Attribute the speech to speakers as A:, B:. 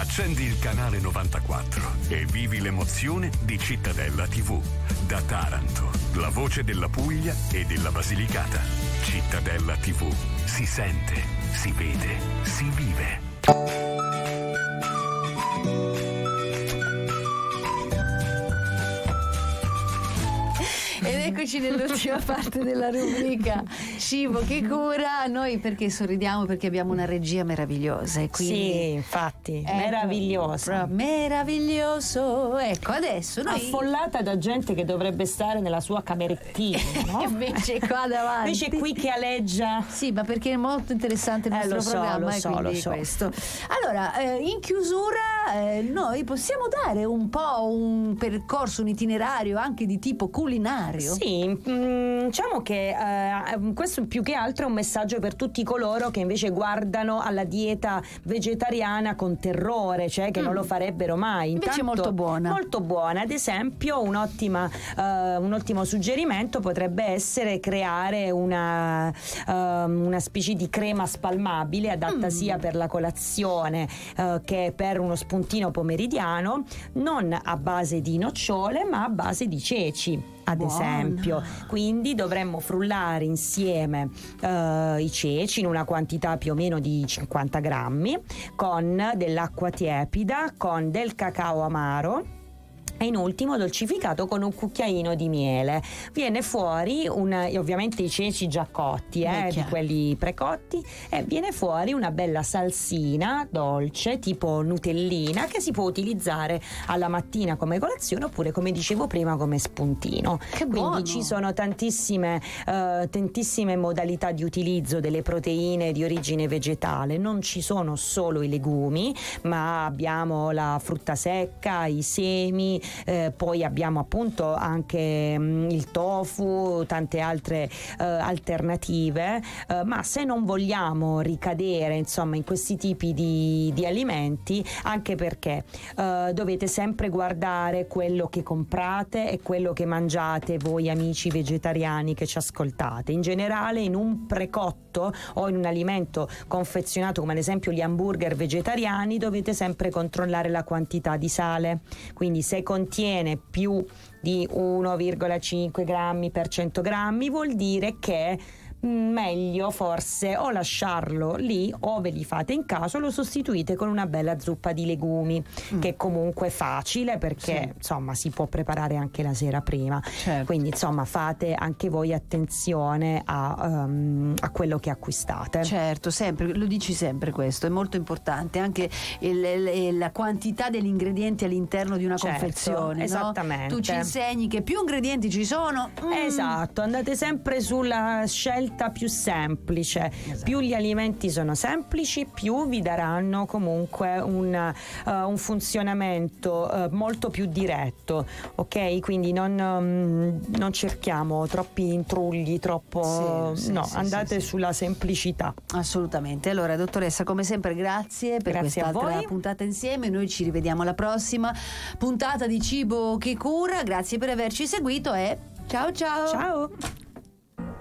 A: Accendi il canale 94 e vivi l'emozione di Cittadella TV. Da Taranto, la voce della Puglia e della Basilicata. Cittadella TV. Si sente, si vede, si vive.
B: Ed eccoci nell'ultima parte della rubrica Cibo che cura. Noi perché sorridiamo? Perché abbiamo una regia meravigliosa e quindi...
C: Sì, infatti, meravigliosa.
B: Meraviglioso. Ecco, adesso noi...
C: Affollata da gente che dovrebbe stare nella sua camerettina, no?
B: Invece qua davanti.
C: Invece qui che aleggia.
B: Sì, ma perché è molto interessante il nostro programma,
C: lo so.
B: questo. Allora, in chiusura noi possiamo dare un po' un percorso, un itinerario anche di tipo culinario.
C: Sì, diciamo che questo più che altro è un messaggio per tutti coloro che invece guardano alla dieta vegetariana con terrore, cioè che non lo farebbero mai.
B: Invece è molto buona.
C: Molto buona. Ad esempio, un ottimo suggerimento potrebbe essere creare una specie di crema spalmabile adatta sia per la colazione che per uno spuntino pomeridiano, non a base di nocciole ma a base di ceci, ad esempio. Quindi dovremmo frullare insieme i ceci in una quantità più o meno di 50 grammi con dell'acqua tiepida, con del cacao amaro e in ultimo dolcificato con un cucchiaino di miele. Viene fuori ovviamente i ceci già cotti, di quelli precotti, e viene fuori una bella salsina dolce tipo nutellina che si può utilizzare alla mattina come colazione oppure, come dicevo prima, come spuntino.
B: Che buono.
C: Quindi ci sono tantissime modalità di utilizzo delle proteine di origine vegetale. Non ci sono solo i legumi, ma abbiamo la frutta secca, i semi, poi abbiamo appunto anche il tofu, tante altre alternative, ma se non vogliamo ricadere insomma in questi tipi di alimenti, anche perché dovete sempre guardare quello che comprate e quello che mangiate voi amici vegetariani che ci ascoltate. In generale, in un precotto o in un alimento confezionato come ad esempio gli hamburger vegetariani, dovete sempre controllare la quantità di sale. Quindi se contiene più di 1,5 grammi per 100 grammi vuol dire che meglio forse o lasciarlo lì o ve li fate in casa o lo sostituite con una bella zuppa di legumi che è comunque facile perché insomma si può preparare anche la sera prima. Quindi insomma fate anche voi attenzione a quello che acquistate.
B: Certo, sempre, lo dici sempre questo, è molto importante anche la quantità degli ingredienti all'interno di una confezione,
C: esattamente.
B: No? Tu ci insegni che più ingredienti ci sono,
C: esatto, andate sempre sulla scelta più semplice. Più gli alimenti sono semplici, più vi daranno comunque un funzionamento molto più diretto, ok? Quindi non cerchiamo troppi intrugli, andate sulla semplicità.
B: Assolutamente. Allora, dottoressa, come sempre grazie per quest'altra puntata insieme. Noi ci rivediamo alla prossima puntata di Cibo che cura. Grazie per averci seguito e ciao.